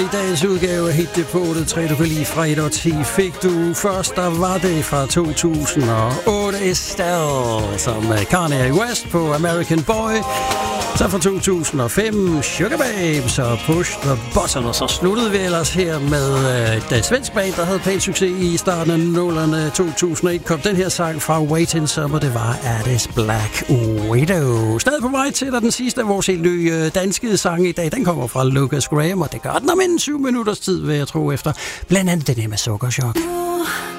I dagens udgave af Hit Depotet 3, du kan lide fra 1 og 10, fik du først, der var det fra 2008, Estelle, som Kanye West på American Boy. Så fra 2005, Sugar Babes og Push the Button, og så sluttede vi ellers her med et svensk band, der havde pænt succes i starten af 00'erne. 2001 kom den her sang fra Wait in Summer, det var Addis Black Widow. Stadig på vej til dig den sidste af vores helt nye danske sange i dag. Den kommer fra Lucas Graham, og det gør den om en 7 minutters tid, vil jeg tro, efter blandt andet den her med Sukkerchok.